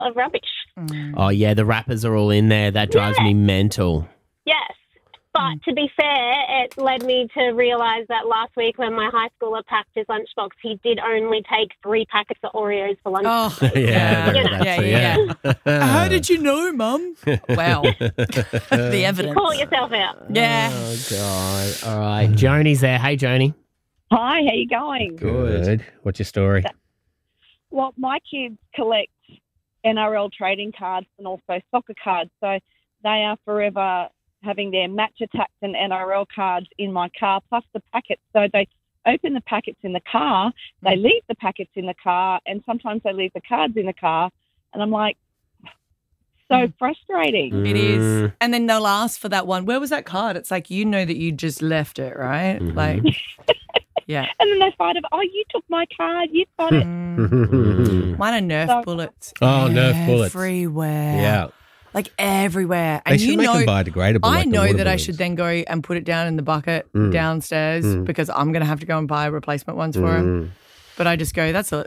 of rubbish. Oh, yeah, the wrappers are all in there. That drives me mental. Yes. But to be fair, it led me to realise that last week when my high schooler packed his lunchbox, he did only take 3 packets of Oreos for lunch. Oh, yeah. How did you know, Mum? Well, the evidence. Call yourself out. Yeah. Oh, God. All right. Joni's there. Hey, Joni. Hi, how you going? Good. What's your story? Well, my kids collect NRL trading cards and also soccer cards, so they are forever having their match attacks and NRL cards in my car, plus the packets. So they open the packets in the car, they leave the packets in the car, and sometimes they leave the cards in the car. And I'm like, so frustrating. It is. And then they'll ask for that one. Where was that card? It's like, you know that you just left it, right? Like, yeah. And then they fight over, oh, you took my card, you got it. Mine are Nerf bullets. Oh, Nerf bullets. Everywhere. Yeah. Like everywhere. They should make them biodegradable. I like the know water that I balloons. should then go and put it down in the bucket downstairs because I'm going to have to go and buy replacement ones for him. But I just go, that's a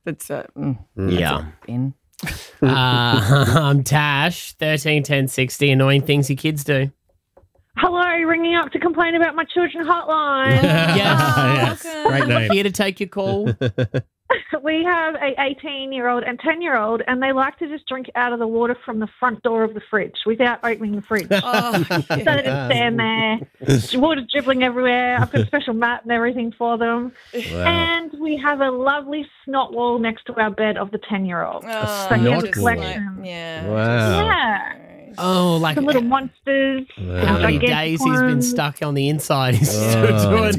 bin. I'm Tash, 13 10 60. Annoying things your kids do. Hello, ringing up to complain about my children hotline. Yes. Great name. Here to take your call. We have a 18-year-old and 10-year-old, and they like to just drink out of the water from the front door of the fridge without opening the fridge. Oh, So they just stand there, water dribbling everywhere. I've got a special mat and everything for them. And we have a lovely snot wall next to our bed of the 10-year-old. So he has a snot collection. Yeah. Wow. Yeah. Oh, like The little monsters. how many gigantic days he's been ones. stuck on the inside. He's still Oh. doing